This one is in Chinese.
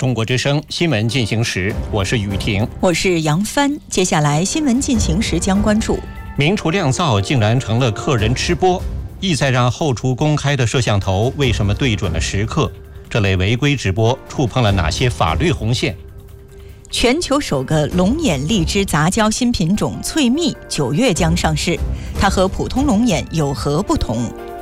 中国之声新闻进行时，我是雨婷， 我是杨帆。接下来新闻进行时将关注： 名厨酿造竟然成了客人吃播，意在让后厨公开的摄像头为什么对准了食客？这类违规直播触碰了哪些法律红线？ 全球首个龙眼荔枝杂交新品种翠蜜9月将上市，它和普通龙眼有何不同？